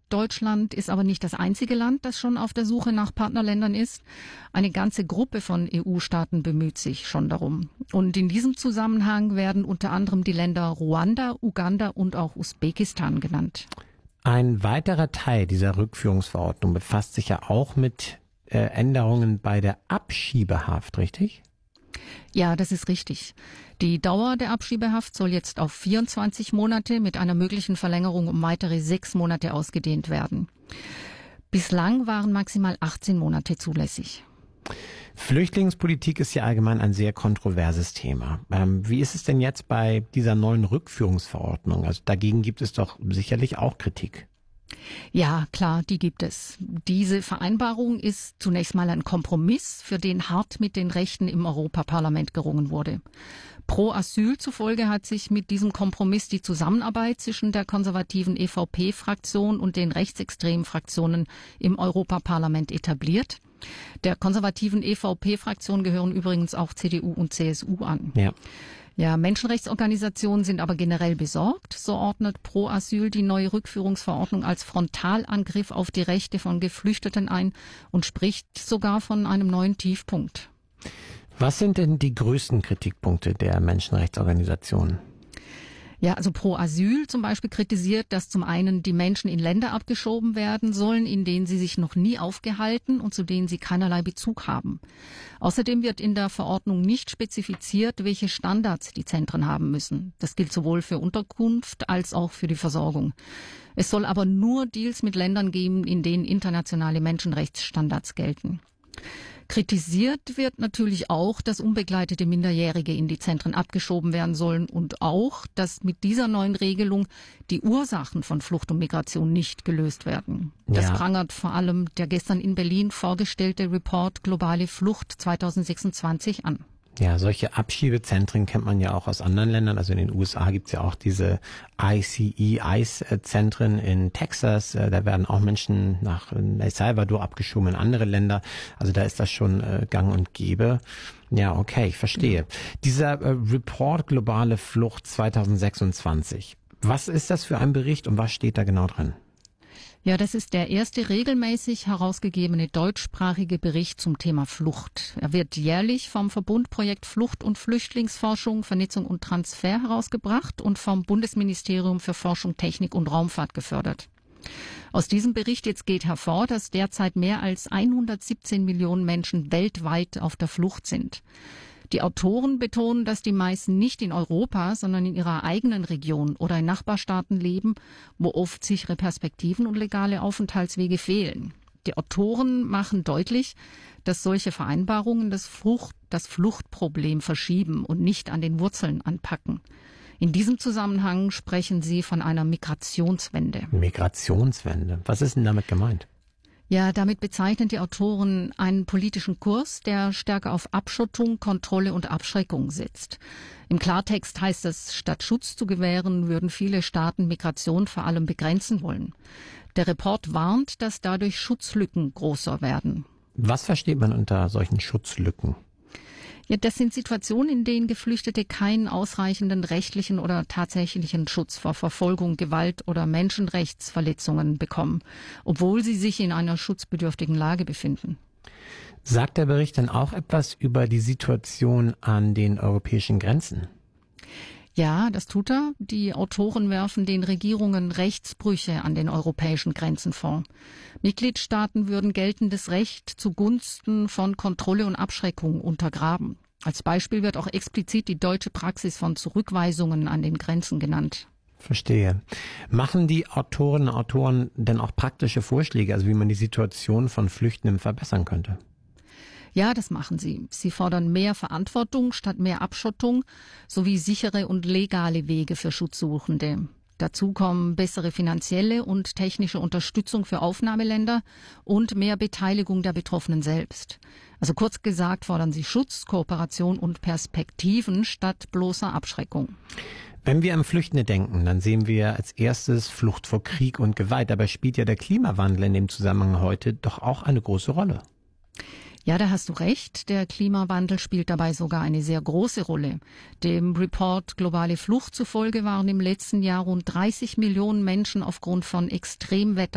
Deutschland ist aber nicht das einzige Land, das schon auf der Suche nach Partnerländern ist. Eine ganze Gruppe von EU-Staaten bemüht sich schon darum. Und in diesem Zusammenhang werden unter anderem die Länder Ruanda, Uganda und auch Usbekistan genannt. Ein weiterer Teil dieser Rückführungsverordnung befasst sich ja auch mit Änderungen bei der Abschiebehaft, richtig? Ja, das ist richtig. Die Dauer der Abschiebehaft soll jetzt auf 24 Monate mit einer möglichen Verlängerung um weitere 6 Monate ausgedehnt werden. Bislang waren maximal 18 Monate zulässig. Flüchtlingspolitik ist ja allgemein ein sehr kontroverses Thema. Wie ist es denn jetzt bei dieser neuen Rückführungsverordnung? Also dagegen gibt es doch sicherlich auch Kritik. Ja, klar, die gibt es. Diese Vereinbarung ist zunächst mal ein Kompromiss, für den hart mit den Rechten im Europaparlament gerungen wurde. Pro Asyl zufolge hat sich mit diesem Kompromiss die Zusammenarbeit zwischen der konservativen EVP-Fraktion und den rechtsextremen Fraktionen im Europaparlament etabliert. Der konservativen EVP-Fraktion gehören übrigens auch CDU und CSU an. Ja, Menschenrechtsorganisationen sind aber generell besorgt. So ordnet Pro Asyl die neue Rückführungsverordnung als Frontalangriff auf die Rechte von Geflüchteten ein und spricht sogar von einem neuen Tiefpunkt. Was sind denn die größten Kritikpunkte der Menschenrechtsorganisationen? Ja, also Pro Asyl zum Beispiel kritisiert, dass zum einen die Menschen in Länder abgeschoben werden sollen, in denen sie sich noch nie aufgehalten und zu denen sie keinerlei Bezug haben. Außerdem wird in der Verordnung nicht spezifiziert, welche Standards die Zentren haben müssen. Das gilt sowohl für Unterkunft als auch für die Versorgung. Es soll aber nur Deals mit Ländern geben, in denen internationale Menschenrechtsstandards gelten. Kritisiert wird natürlich auch, dass unbegleitete Minderjährige in die Zentren abgeschoben werden sollen und auch, dass mit dieser neuen Regelung die Ursachen von Flucht und Migration nicht gelöst werden. Das prangert vor allem der gestern in Berlin vorgestellte Report Globale Flucht 2026 an. Ja, solche Abschiebezentren kennt man ja auch aus anderen Ländern. Also in den USA gibt's ja auch diese ICE-Zentren in Texas. Da werden auch Menschen nach El Salvador abgeschoben in andere Länder. Also da ist das schon gang und gäbe. Ja, okay, ich verstehe. Dieser Report Globale Flucht 2026. Was ist das für ein Bericht und was steht da genau drin? Ja, das ist der erste regelmäßig herausgegebene deutschsprachige Bericht zum Thema Flucht. Er wird jährlich vom Verbundprojekt Flucht- und Flüchtlingsforschung, Vernetzung und Transfer herausgebracht und vom Bundesministerium für Forschung, Technik und Raumfahrt gefördert. Aus diesem Bericht jetzt geht hervor, dass derzeit mehr als 117 Millionen Menschen weltweit auf der Flucht sind. Die Autoren betonen, dass die meisten nicht in Europa, sondern in ihrer eigenen Region oder in Nachbarstaaten leben, wo oft sichere Perspektiven und legale Aufenthaltswege fehlen. Die Autoren machen deutlich, dass solche Vereinbarungen das Fluchtproblem verschieben und nicht an den Wurzeln anpacken. In diesem Zusammenhang sprechen sie von einer Migrationswende. Migrationswende? Was ist denn damit gemeint? Ja, damit bezeichnen die Autoren einen politischen Kurs, der stärker auf Abschottung, Kontrolle und Abschreckung setzt. Im Klartext heißt es, statt Schutz zu gewähren, würden viele Staaten Migration vor allem begrenzen wollen. Der Report warnt, dass dadurch Schutzlücken größer werden. Was versteht man unter solchen Schutzlücken? Ja, das sind Situationen, in denen Geflüchtete keinen ausreichenden rechtlichen oder tatsächlichen Schutz vor Verfolgung, Gewalt oder Menschenrechtsverletzungen bekommen, obwohl sie sich in einer schutzbedürftigen Lage befinden. Sagt der Bericht dann auch etwas über die Situation an den europäischen Grenzen? Ja, das tut er. Die Autoren werfen den Regierungen Rechtsbrüche an den europäischen Grenzen vor. Mitgliedstaaten würden geltendes Recht zugunsten von Kontrolle und Abschreckung untergraben. Als Beispiel wird auch explizit die deutsche Praxis von Zurückweisungen an den Grenzen genannt. Verstehe. Machen die Autorinnen und Autoren denn auch praktische Vorschläge, also wie man die Situation von Flüchtenden verbessern könnte? Ja, das machen sie. Sie fordern mehr Verantwortung statt mehr Abschottung sowie sichere und legale Wege für Schutzsuchende. Dazu kommen bessere finanzielle und technische Unterstützung für Aufnahmeländer und mehr Beteiligung der Betroffenen selbst. Also kurz gesagt fordern sie Schutz, Kooperation und Perspektiven statt bloßer Abschreckung. Wenn wir an Flüchtende denken, dann sehen wir als erstes Flucht vor Krieg und Gewalt. Dabei spielt ja der Klimawandel in dem Zusammenhang heute doch auch eine große Rolle. Ja, da hast du recht. Der Klimawandel spielt dabei sogar eine sehr große Rolle. Dem Report Globale Flucht zufolge waren im letzten Jahr rund 30 Millionen Menschen aufgrund von Extremwetter